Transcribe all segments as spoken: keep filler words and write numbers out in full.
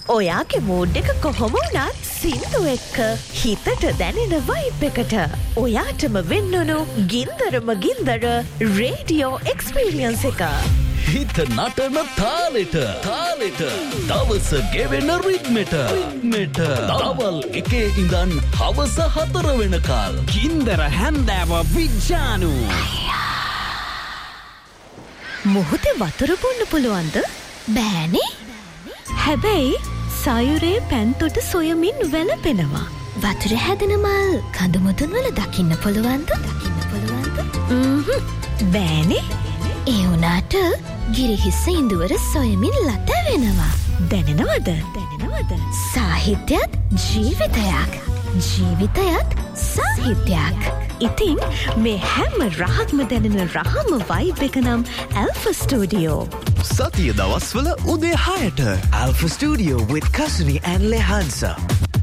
ඔයාගේ මූඩ් එක කොහොම වුණත් සින්දු එක්ක හිතට දැනෙන වයිබ් එකට ඔයාටම වෙන්නුණු ගින්දරම ගින්දර රේඩියෝ එක්ස්පීරියන්ස් එක. හිත නටන තාලෙට තාලෙට දවස ගෙවෙන රිද්මෙට රිද්මෙට දවල් එකේ ඉඳන් හවස හතර වෙනකල් ගින්දර හැන්දෑව විජ්ජානු මොහොතේ වතුර බොන්න පුළුවන්ද? බෑනේ. හැබැයි සයුරේ පැන්තොට සොයමින් වැළපෙනවා. වතුර හැදෙන මල් කඳු මුදුන් වල දකින්න පුළුවන්ද? දකින්න පුළුවන්ද? ම්හ් බෑනේ. ඒ උනාට ගිරිහිස්ස ඉඳුවර සොයමින් ලත වෙනවා. දැනෙනවද? දැනෙනවද? සාහිත්‍යත් ජීවිතයක්. ජීවිතයත් සාහිත්‍යයක්. ඉතින් මේ හැම රහක්ම දැනෙන රහම වයිබ් එක නම් ඇල්ෆා ස්ටුඩියෝ. සතිය දවස්වල උදේ හයට Alpha Studio with Kasuni and Lehansa.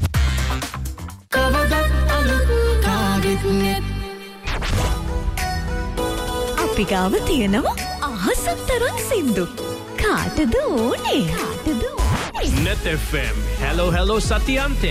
අපි ගාව තියෙනවා අහසක් තරම් සින්දු. කාටද ඕනේ? කාටද ඕනේ? Net F M. Hello hello සතියන්තය.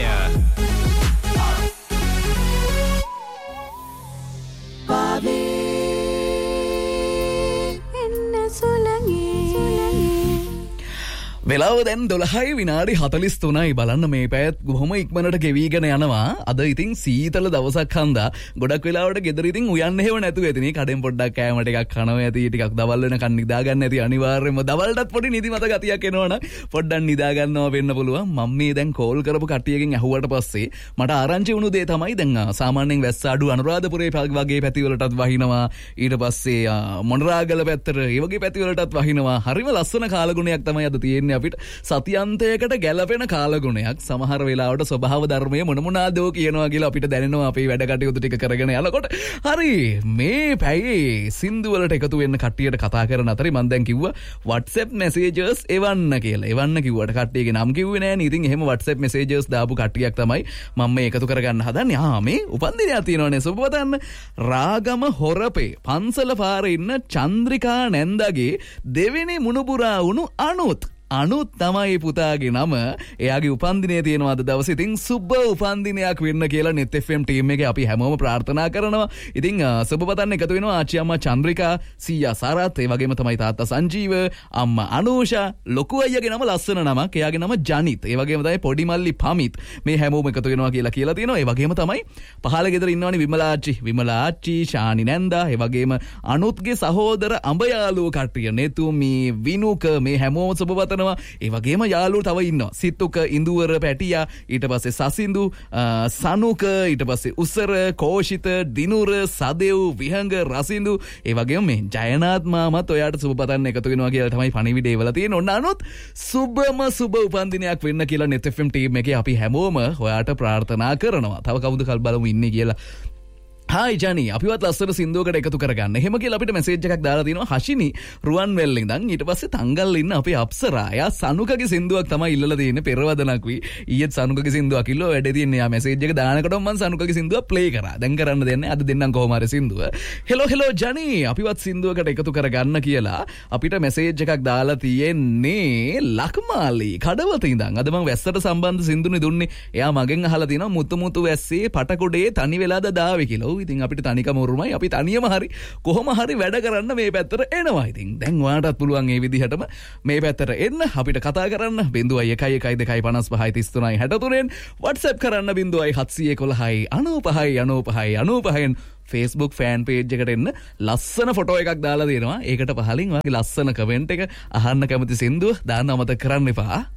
වෙලාව දැන් දොළහයි විනාඩි හතලිස් තුනයි බලන්න මේ පැයත් බොහොම ඉක්මනට ගෙවීගෙන යනවා. අද ඉතින් සීතල දවසක් හන්දා ගොඩක් වෙලාවට ගෙදර ඉතින් උයන්න හේව නැතුව ඇතිනේ. කඩෙන් පොඩ්ඩක් කෑමට එකක් කනවා ඇති, ටිකක් දවල් වෙනකන් නිදා ගන්න ඇති. අනිවාර්යයෙන්ම දවල්ටත් පොඩි නිදිමත ගතියක් එනවනම් පොඩ්ඩක් නිදා ගන්නවා වෙන්න පුළුවන්. මම මේ දැන් කෝල් කරපු කට්ටියකින් ඇහුවට පස්සේ මට ආරංචි වුණු දේ තමයි දැන් සාමාන්‍යයෙන් වැස්ස අඩු අනුරාධපුරේ වගේ පැතිවලටත් වහිනවා. ඊට පස්සේ මොණරාගල පැත්තට ඒ වගේ පැතිවලටත් වහිනවා. හරිම ලස්සන කාලගුණයක් තමයි අද තියෙන්නේ අපිට. සතියන්තයකට ගැලපෙන කාලගුණයක්. සමහර වෙලාවට ස්වභාව ධර්මයේ මොන මොනවාදෝ කියනවා කියලා අපිට දැනෙනවා අපේ වැඩ කටයුතු ටික කරගෙන යනකොට. හරි මේ පැයේ සින්දු වලට එකතු වෙන්න කට්ටියට කතා කරන අතරේ මම දැන් කිව්වා WhatsApp messages එවන්න කියලා. එවන්න කිව්වට කට්ටියගේ නම් කිව්වේ නෑනේ. ඉතින් එහෙම WhatsApp messages දාපු කට්ටියක් තමයි මම මේ එකතු කරගන්න හදන්නේ. ආ මේ උපන්දිනයක් තියෙනවනේ සුබවතන්න. රාගම හොරපේ පන්සල පාරේ ඉන්න චන්ද්‍රිකා නැන්දාගේ දෙවෙනි මුණුබුරා වුණු අනුත් අනුත් තමයි පුතාගේ නම. එයාගේ උපන්දිනය තියෙනවා අද දවසේ. ඉතින් සුබ උපන්දිනයක් වෙන්න කියලා Net F M ටීම් එකේ අපි හැමෝම ප්‍රාර්ථනා කරනවා. ඉතින් සුබපතන්න එකතු වෙනවා ආච්චි අම්මා චන්ද්‍රිකා, සීයා සරත්, ඒ වගේම තමයි තාත්තා සංජීව, අම්මා අනූෂා, ලොකු අයියාගේ නම ලස්සන නමක්. එයාගේ නම ජනිත්. ඒ වගේම තමයි පොඩි මල්ලි පමිත්. මේ හැමෝම එකතු වෙනවා කියලා කියලා තියෙනවා. ඒ වගේම තමයි පහළ ගෙදර ඉන්නවනේ විමලා ආච්චි, විමලා ආච්චි, ශානි නැන්දා, ඒ වගේම අනුත්ගේ සහෝදර අඹයාළුවෝ කට්ටිය, නෙතුමි, විනුක, මේ හැමෝම සුබපත ඒ වගේම යාළුවෝ තව ඉන්නවා. සිතුක, ඉඳුවර, පැටියා, ඊට පස්සේ සසින්දු, සනුක, ඊට පස්සේ උසර, කෝෂිත, දිනුර, සදෙව්, විහංග, රසින්දු, ඒ වගේම මේ ජයනාත් මාමත් ඔයාට සුබ පතන්න එකතු වෙනවා කියලා තමයි පණිවිඩය එවලා තියෙන්නේ. ඔන්න අනුත් සුබම සුබ උපන්දිනයක් වෙන්න කියලා Net F M ටීම් එකේ අපි හැමෝම ඔයාට ප්‍රාර්ථනා කරනවා. තව කවුද කල් බලමු ඉන්නේ කියලා. හායි ජනි, අපිවත් ලස්සන සින්දුවකට එකතු කරගන්න. එහෙම කියලා අපිට මෙසේජ් එකක් දාලා තිනවා හෂිනි රුවන්වැල්ලෙන් ඉඳන්. ඊට පස්සේ තංගල් ඉන්න අපේ අප්සරා. යා සනුකගේ සින්දුවක් තමයි ඉල්ලලා තියෙන්නේ. පෙරවදනක් වී. ඊයේත් සනුකගේ සින්දුවක් ඉල්ලුවා. වැඩේ තියෙන්නේ යා මෙසේජ් එක දානකොටම මම සනුකගේ සින්දුව ප්ලේ කරා. දැන් කරන්න දෙන්නේ අද දෙන්නම් කොහොම හරි සින්දුව. හෙලෝ හෙලෝ ජනි, අපිවත් සින්දුවකට එකතු කරගන්න කියලා අපිට මෙසේජ් එකක් දාලා තියෙන්නේ ලක්මාලි කඩවත ඉඳන්. අද මම වැස්සට සම්බන්ධ සින්දුනේ දුන්නේ. එයා මගෙන් අහලා තිනවා මුතු මුතු වැස්සේ පටකොඩේ තනි වෙලාද දාවේ කියලා. ඉතින් අපිට තනිකම උරුමයි. අපි තනියම හරි කොහොම හරි වැඩ කරන්න මේ පැත්තට එනවා. ඉතින් දැන් ඔයාටත් පුළුවන් මේ විදිහටම මේ පැත්තට එන්න, අපිට කතා කරන්න බිංදුවයි එකයි එකයි දෙකයි පනස් පහයි තිස් තුනයි හැට තුනෙන් WhatsApp කරන්න බිංදුවයි හත්සිය එකොළහයි අනූපහයි අනූපහයි අනූපහෙන් Facebook fan page එකට එන්න. ලස්සන ෆොටෝ එකක් දාලා දෙනවා. ඒකට පහලින් ඔයාගේ ලස්සන කමෙන්ට් එක, අහන්න කැමති සින්දුව දාන්න අමතක කරන්න එපා.